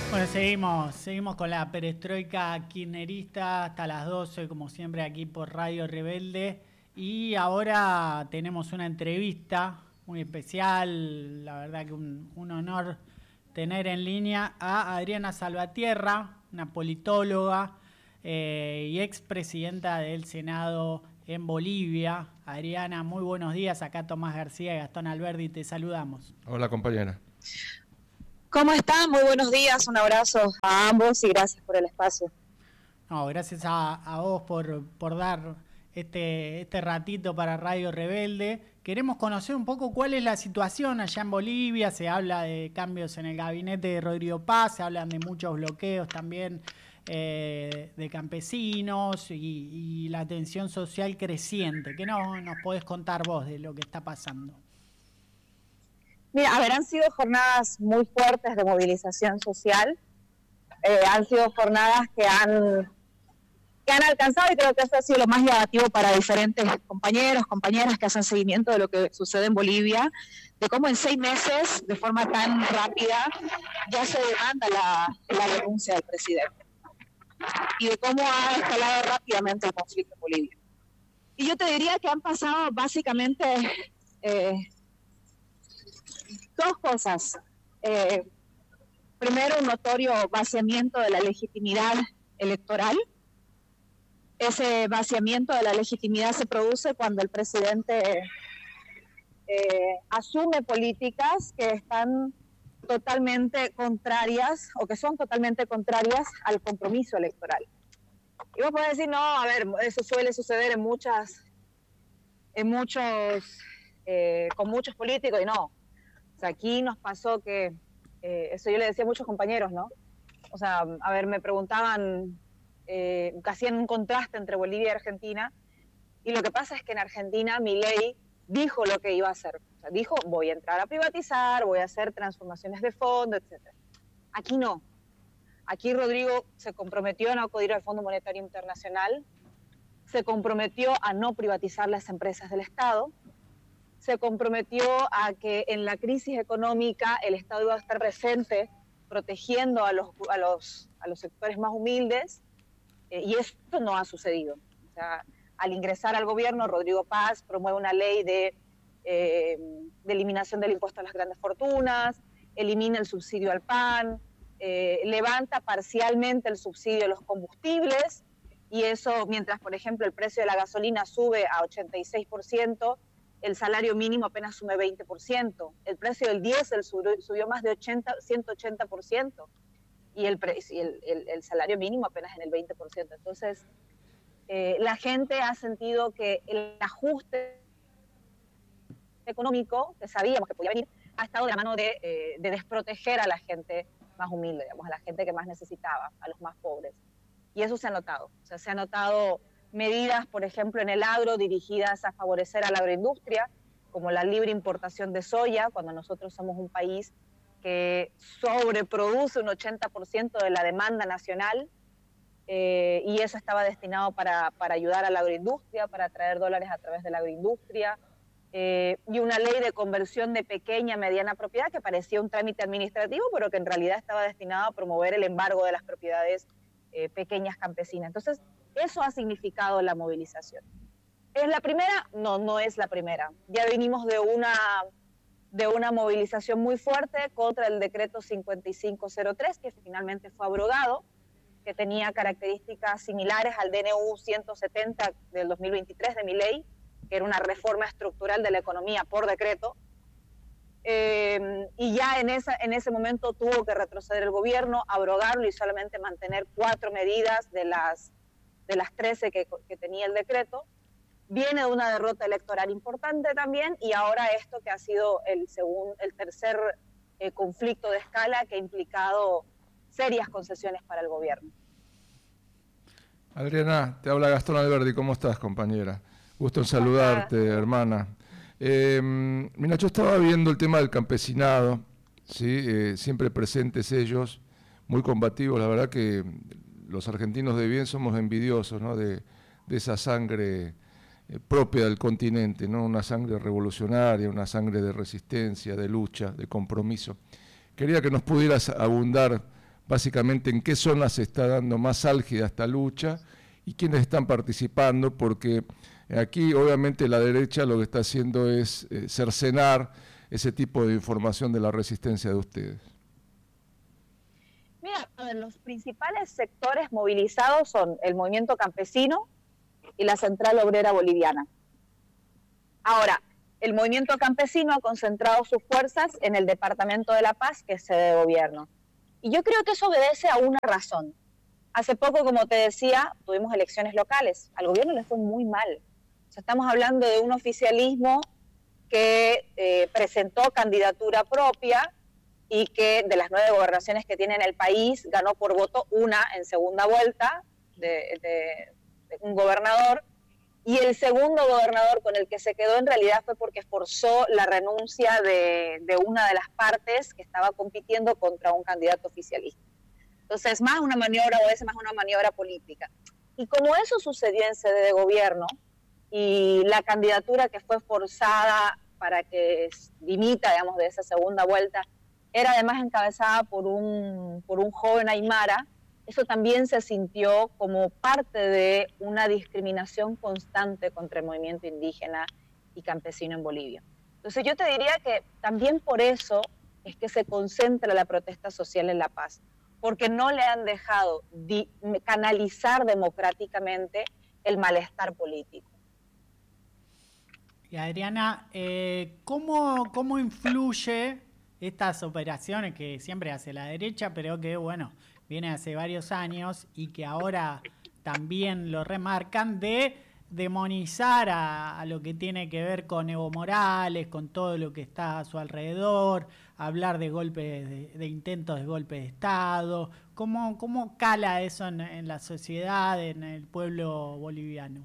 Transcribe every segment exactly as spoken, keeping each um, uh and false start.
Bueno, seguimos, seguimos con la perestroika kirchnerista hasta las doce, como siempre aquí por Radio Rebelde. Y ahora tenemos una entrevista muy especial, la verdad que un, un honor tener en línea a Adriana Salvatierra, una politóloga eh, y expresidenta del Senado en Bolivia. Adriana, muy buenos días. Acá Tomás García y Gastón Alberdi, te saludamos. Hola, compañera. ¿Cómo están? Muy buenos días, un abrazo a ambos y gracias por el espacio. No, gracias a, a vos por, por dar este, este ratito para Radio Rebelde. Queremos conocer un poco cuál es la situación allá en Bolivia. Se habla de cambios en el gabinete de Rodrigo Paz, se hablan de muchos bloqueos también eh, de campesinos y, y la tensión social creciente. ¿Qué no, nos podés contar vos de lo que está pasando? Mira, a ver, han sido jornadas muy fuertes de movilización social. Eh, han sido jornadas que han, que han alcanzado, y creo que eso ha sido lo más llamativo para diferentes compañeros, compañeras que hacen seguimiento de lo que sucede en Bolivia, de cómo en seis meses, de forma tan rápida, ya se demanda la, la renuncia del presidente. Y de cómo ha escalado rápidamente el conflicto en Bolivia. Y yo te diría que han pasado básicamente eh, dos cosas. Eh, Primero, un notorio vaciamiento de la legitimidad electoral. Ese vaciamiento de la legitimidad se produce cuando el presidente eh, asume políticas que están totalmente contrarias o que son totalmente contrarias al compromiso electoral. Y vos podés decir, no, a ver, eso suele suceder en muchas, en muchos, eh, con muchos políticos, y no. O sea, aquí nos pasó que Eh, eso yo le decía a muchos compañeros, ¿no? O sea, a ver, me preguntaban, eh, que hacían un contraste entre Bolivia y Argentina, y lo que pasa es que en Argentina Milei dijo lo que iba a hacer. O sea, dijo, voy a entrar a privatizar, voy a hacer transformaciones de fondo, etcétera. Aquí no. Aquí Rodrigo se comprometió a no acudir al Fondo Monetario Internacional, se comprometió a no privatizar las empresas del Estado, se comprometió a que en la crisis económica el Estado iba a estar presente protegiendo a los, a los, a los sectores más humildes, eh, y esto no ha sucedido. O sea, al ingresar al gobierno, Rodrigo Paz promueve una ley de, eh, de eliminación del impuesto a las grandes fortunas, elimina el subsidio al pan, eh, levanta parcialmente el subsidio a los combustibles, y eso mientras, por ejemplo, el precio de la gasolina sube a ochenta y seis por ciento, el salario mínimo apenas sube veinte por ciento, el precio del diésel subió, subió más de ochenta, ciento ochenta por ciento, y el, y el, el, el salario mínimo apenas en el veinte por ciento. Entonces, eh, la gente ha sentido que el ajuste económico, que sabíamos que podía venir, ha estado de la mano de, eh, de desproteger a la gente más humilde, digamos, a la gente que más necesitaba, a los más pobres. Y eso se ha notado. O sea, se ha notado medidas, por ejemplo, en el agro dirigidas a favorecer a la agroindustria, como la libre importación de soya, cuando nosotros somos un país que sobreproduce un ochenta por ciento de la demanda nacional, eh, y eso estaba destinado para, para ayudar a la agroindustria, para traer dólares a través de la agroindustria, eh, y una ley de conversión de pequeña a mediana propiedad que parecía un trámite administrativo, pero que en realidad estaba destinado a promover el embargo de las propiedades eh, pequeñas campesinas. Entonces, eso ha significado la movilización. ¿Es la primera? No, no es la primera. Ya venimos de una, de una movilización muy fuerte contra el decreto cincuenta y cinco cero tres, que finalmente fue abrogado, que tenía características similares al D N U ciento setenta del dos mil veintitrés de Milei, que era una reforma estructural de la economía por decreto. Eh, y ya en, esa, en ese momento tuvo que retroceder el gobierno, abrogarlo y solamente mantener cuatro medidas de las de las trece que, que tenía el decreto. Viene de una derrota electoral importante también, y ahora esto que ha sido el, segundo, el tercer eh, conflicto de escala que ha implicado serias concesiones para el gobierno. Adriana, te habla Gastón Alberdi, ¿cómo estás, compañera? Gusto en saludarte, hermana. Eh, mira, yo estaba viendo el tema del campesinado, ¿sí? Eh, siempre presentes ellos, muy combativos, la verdad que los argentinos de bien somos envidiosos, ¿no? de, de esa sangre eh, propia del continente, ¿no? Una sangre revolucionaria, una sangre de resistencia, de lucha, de compromiso. Quería que nos pudieras abundar básicamente en qué zonas se está dando más álgida esta lucha y quiénes están participando, porque aquí obviamente la derecha lo que está haciendo es eh, cercenar ese tipo de información de la resistencia de ustedes. Mira, a ver, los principales sectores movilizados son el movimiento campesino y la Central Obrera Boliviana. Ahora, el movimiento campesino ha concentrado sus fuerzas en el Departamento de La Paz, que es sede de gobierno. Y yo creo que eso obedece a una razón. Hace poco, como te decía, tuvimos elecciones locales. Al gobierno le fue muy mal. O sea, estamos hablando de un oficialismo que eh, presentó candidatura propia y que de las nueve gobernaciones que tiene en el país, ganó por voto una en segunda vuelta de, de, de un gobernador, y el segundo gobernador con el que se quedó en realidad fue porque forzó la renuncia de, de una de las partes que estaba compitiendo contra un candidato oficialista. Entonces, más una maniobra, o es más una maniobra política. Y como eso sucedió en sede de gobierno, y la candidatura que fue forzada para que dimita, digamos, de esa segunda vuelta, era además encabezada por un, por un joven aymara, eso también se sintió como parte de una discriminación constante contra el movimiento indígena y campesino en Bolivia. Entonces yo te diría que también por eso es que se concentra la protesta social en La Paz, porque no le han dejado di- canalizar democráticamente el malestar político. Y Adriana, eh, ¿cómo, ¿cómo influye estas operaciones que siempre hace la derecha, pero que, bueno, viene hace varios años y que ahora también lo remarcan, de demonizar a, a lo que tiene que ver con Evo Morales, con todo lo que está a su alrededor, hablar de golpes, de, de intentos de golpe de Estado? ¿Cómo, cómo cala eso en, en la sociedad, en el pueblo boliviano?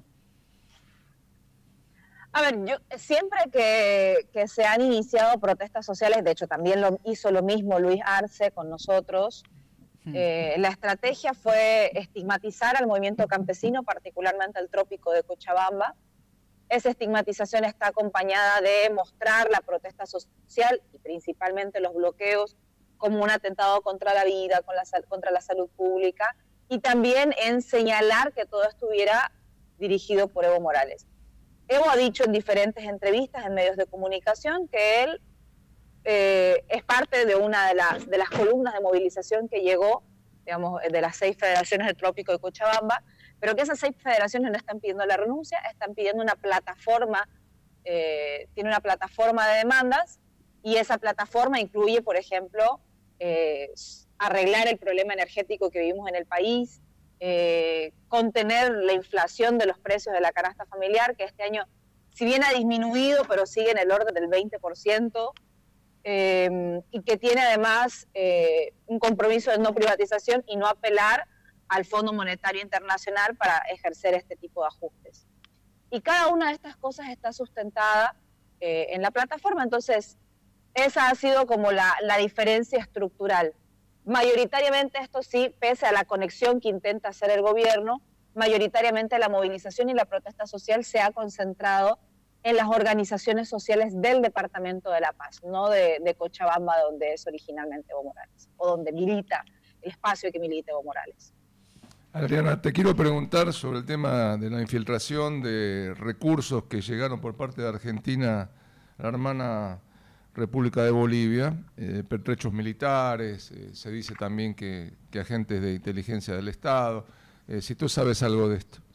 A ver, yo siempre que, que se han iniciado protestas sociales, de hecho también lo hizo lo mismo Luis Arce con nosotros, eh, la estrategia fue estigmatizar al movimiento campesino, particularmente al trópico de Cochabamba. Esa estigmatización está acompañada de mostrar la protesta social y principalmente los bloqueos como un atentado contra la vida, con la, contra la salud pública, y también en señalar que todo estuviera dirigido por Evo Morales. Evo ha dicho en diferentes entrevistas en medios de comunicación que él eh, es parte de una de las, de las columnas de movilización que llegó, digamos, de las seis federaciones del trópico de Cochabamba, pero que esas seis federaciones no están pidiendo la renuncia, están pidiendo una plataforma, eh, tiene una plataforma de demandas, y esa plataforma incluye, por ejemplo, eh, arreglar el problema energético que vivimos en el país, Eh, contener la inflación de los precios de la canasta familiar, que este año, si bien ha disminuido, pero sigue en el orden del veinte por ciento, eh, y que tiene además eh, un compromiso de no privatización y no apelar al Fondo Monetario Internacional para ejercer este tipo de ajustes. Y cada una de estas cosas está sustentada eh, en la plataforma. Entonces, esa ha sido como la, la diferencia estructural. Mayoritariamente esto sí, pese a la conexión que intenta hacer el gobierno, mayoritariamente la movilización y la protesta social se ha concentrado en las organizaciones sociales del Departamento de La Paz, no de, de Cochabamba, donde es originalmente Evo Morales, o donde milita, el espacio que milita Evo Morales. Adriana, te quiero preguntar sobre el tema de la infiltración de recursos que llegaron por parte de Argentina a la hermana República de Bolivia, eh, pertrechos militares, eh, se dice también que, que agentes de inteligencia del Estado. Eh, si tú sabes algo de esto.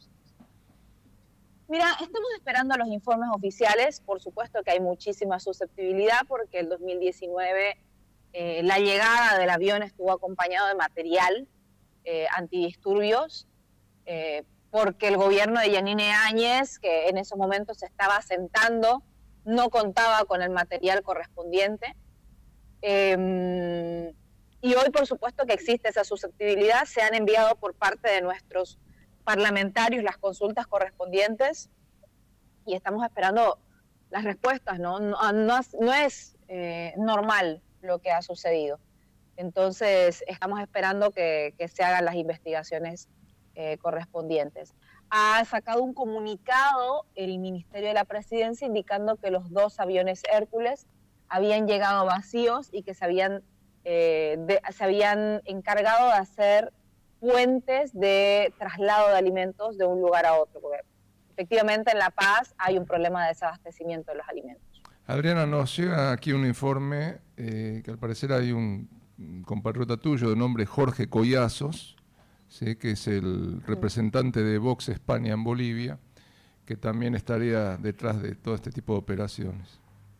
Mira, estamos esperando los informes oficiales. Por supuesto que hay muchísima susceptibilidad porque el dos mil diecinueve eh, la llegada del avión estuvo acompañado de material eh, antidisturbios, eh, porque el gobierno de Yanine Áñez, que en esos momentos se estaba asentando, no contaba con el material correspondiente. Eh, y hoy, por supuesto, que existe esa susceptibilidad. Se han enviado por parte de nuestros parlamentarios las consultas correspondientes y estamos esperando las respuestas, ¿no? No, no, no es eh, normal lo que ha sucedido. Entonces, estamos esperando que, que se hagan las investigaciones eh, correspondientes. Ha sacado un comunicado el Ministerio de la Presidencia indicando que los dos aviones Hércules habían llegado vacíos y que se habían eh, de, se habían encargado de hacer puentes de traslado de alimentos de un lugar a otro, porque efectivamente en La Paz hay un problema de desabastecimiento de los alimentos. Adriana, nos llega aquí un informe eh, que al parecer hay un compatriota tuyo de nombre Jorge Collazos, ¿sí?, que es el representante de Vox España en Bolivia, que también estaría detrás de todo este tipo de operaciones.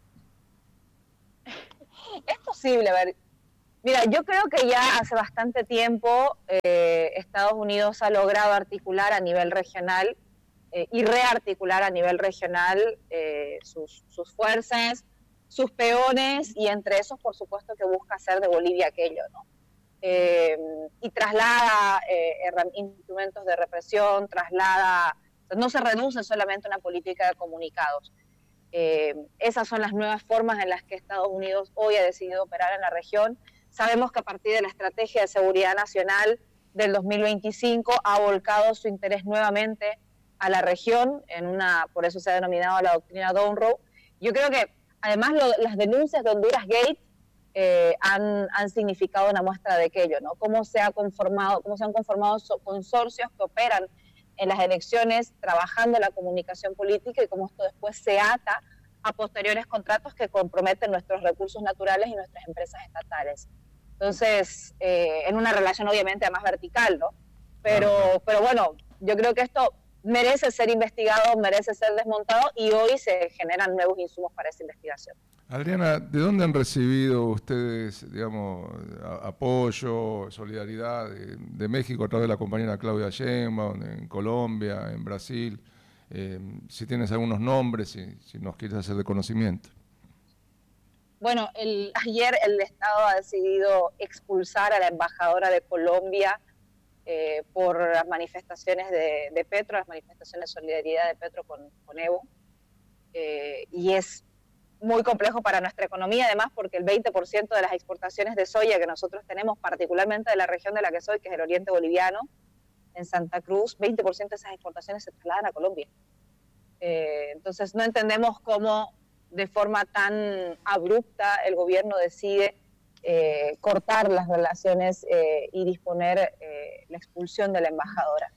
Es posible, a ver, mira, yo creo que ya hace bastante tiempo eh, Estados Unidos ha logrado articular a nivel regional eh, y rearticular a nivel regional eh, sus, sus fuerzas, sus peones, y entre esos, por supuesto, que busca hacer de Bolivia aquello, ¿no? Eh, y traslada eh, instrumentos de represión, traslada, o sea, no se reduce solamente a una política de comunicados. Eh, esas son las nuevas formas en las que Estados Unidos hoy ha decidido operar en la región. Sabemos que a partir de la Estrategia de Seguridad Nacional del dos mil veinticinco ha volcado su interés nuevamente a la región, en una, por eso se ha denominado la doctrina Downrow. Yo creo que además lo, las denuncias de Honduras Gate eh, han, han significado una muestra de aquello, ¿no? Cómo se ha conformado, cómo se han conformado consorcios que operan en las elecciones trabajando la comunicación política y cómo esto después se ata a posteriores contratos que comprometen nuestros recursos naturales y nuestras empresas estatales. Entonces, eh, en una relación obviamente más vertical, ¿no? Pero, uh-huh. pero bueno, yo creo que esto merece ser investigado, merece ser desmontado, y hoy se generan nuevos insumos para esa investigación. Adriana, ¿de dónde han recibido ustedes, digamos, a, apoyo, solidaridad de, de México a través de la compañera Claudia Sheinbaum, en Colombia, en Brasil? Eh, si tienes algunos nombres, si, si nos quieres hacer de conocimiento. Bueno, el, ayer el Estado ha decidido expulsar a la embajadora de Colombia eh, por las manifestaciones de, de Petro, las manifestaciones de solidaridad de Petro con, con Evo, eh, y es muy complejo para nuestra economía, además porque el veinte por ciento de las exportaciones de soya que nosotros tenemos, particularmente de la región de la que soy, que es el oriente boliviano, en Santa Cruz, veinte por ciento de esas exportaciones se trasladan a Colombia. Eh, entonces no entendemos cómo de forma tan abrupta el gobierno decide eh, cortar las relaciones eh, y disponer eh, la expulsión de la embajadora.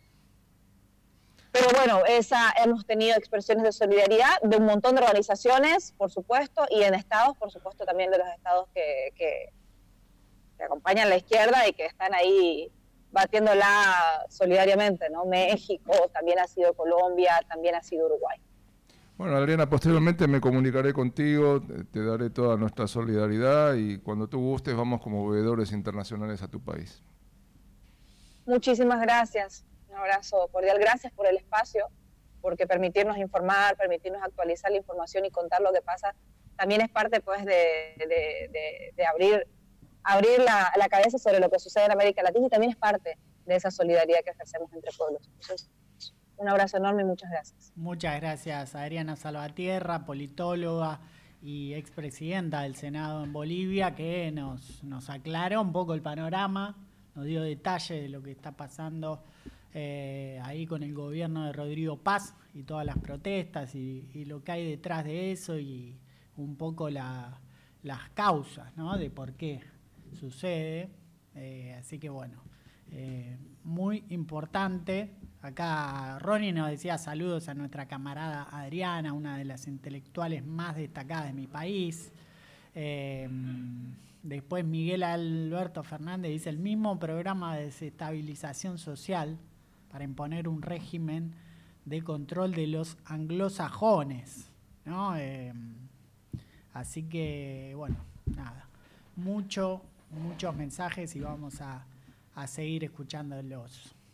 Pero bueno, esa, hemos tenido expresiones de solidaridad de un montón de organizaciones, por supuesto, y en estados, por supuesto, también de los estados que, que, que acompañan la izquierda y que están ahí batiéndola solidariamente, ¿no? México, también ha sido Colombia, también ha sido Uruguay. Bueno, Adriana, posteriormente me comunicaré contigo, te daré toda nuestra solidaridad y cuando tú gustes vamos como veedores internacionales a tu país. Muchísimas gracias. Un abrazo cordial. Gracias por el espacio, porque permitirnos informar, permitirnos actualizar la información y contar lo que pasa, también es parte pues de, de, de, de abrir, abrir la, la cabeza sobre lo que sucede en América Latina, y también es parte de esa solidaridad que ejercemos entre pueblos. Entonces, un abrazo enorme y muchas gracias. Muchas gracias, Adriana Salvatierra, politóloga y expresidenta del Senado en Bolivia, que nos, nos aclaró un poco el panorama, nos dio detalle de lo que está pasando eh, ahí con el gobierno de Rodrigo Paz y todas las protestas y, y lo que hay detrás de eso y un poco la, las causas, ¿no?, de por qué sucede. Eh, así que bueno, eh, muy importante. Acá Ronnie nos decía saludos a nuestra camarada Adriana, una de las intelectuales más destacadas de mi país. Eh, después Miguel Alberto Fernández dice el mismo programa de desestabilización social para imponer un régimen de control de los anglosajones, ¿no? Eh, así que, bueno, nada, mucho, muchos mensajes y vamos a, a seguir escuchándolos.